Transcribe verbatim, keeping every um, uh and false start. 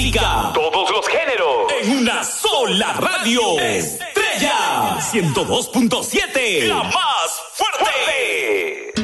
música, todos los géneros, en una sola radio. Estrella ciento dos punto siete, la más fuerte.